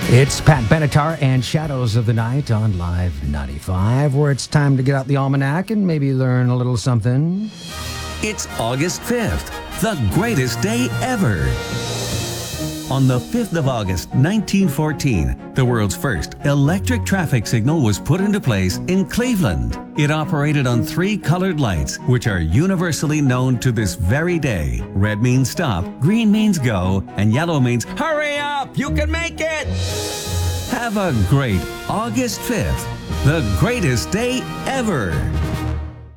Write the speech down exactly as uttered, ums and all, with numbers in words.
It's Pat Benatar and Shadows of the Night on Live ninety-five, where it's time to get out the almanac and maybe learn a little something. It's August fifth, the greatest day ever. On the fifth of August, nineteen fourteen, the world's first electric traffic signal was put into place in Cleveland. It operated on three colored lights, which are universally known to this very day. Red means stop, green means go, and yellow means hurry up, you can make it! Have a great August fifth, the greatest day ever.